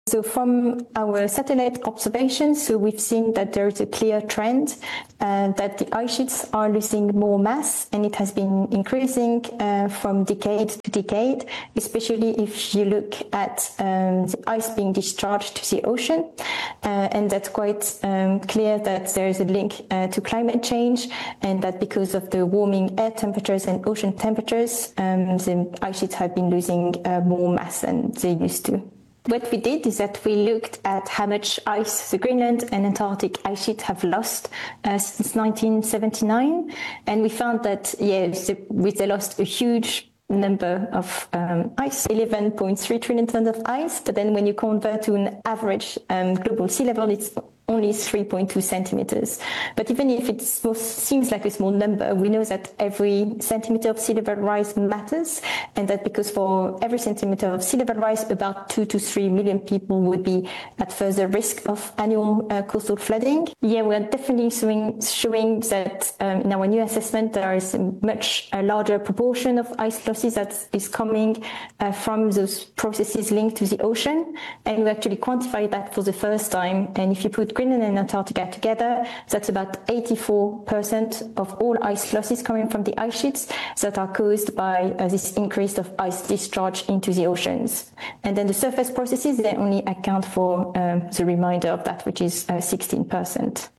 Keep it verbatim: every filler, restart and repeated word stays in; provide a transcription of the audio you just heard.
So from our satellite observations, so we've seen that there is a clear trend uh, that the ice sheets are losing more mass, and it has been increasing uh, from decade to decade, especially if you look at um, the ice being discharged to the ocean. Uh, and that's quite um, clear that there is a link uh, to climate change, and that because of the warming air temperatures and ocean temperatures, um, the ice sheets have been losing uh, more mass than they used to. What we did is that we looked at how much ice the Greenland and Antarctic ice sheets have lost uh, since nineteen seventy-nine, and we found that yeah, they lost a huge number of um, ice, eleven point three trillion tons of ice, but then when you convert to an average um, global sea level, it's only three point two centimeters. But even if it seems like a small number, we know that every centimeter of sea level rise matters, and that because for every centimeter of sea level rise, about two to three million people would be at further risk of annual uh, coastal flooding. Yeah, we are definitely showing, showing that um, in our new assessment, there is a much a larger proportion of ice losses that is coming uh, from those processes linked to the ocean, and we actually quantify that for the first time. And if you put Greenland and Antarctica together, that's about eighty-four percent of all ice losses coming from the ice sheets that are caused by uh, this increase of ice discharge into the oceans. And then the surface processes, they only account for um, the remainder of that, which is uh, sixteen percent.